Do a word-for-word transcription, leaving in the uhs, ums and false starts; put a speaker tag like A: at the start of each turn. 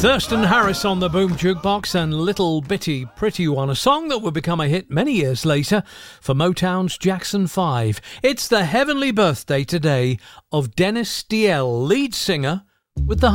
A: Thurston Harris on the Boom Jukebox and Little Bitty Pretty One, a song that would become a hit many years later for Motown's Jackson five. It's the heavenly birthday today of Dennis D L, lead singer with the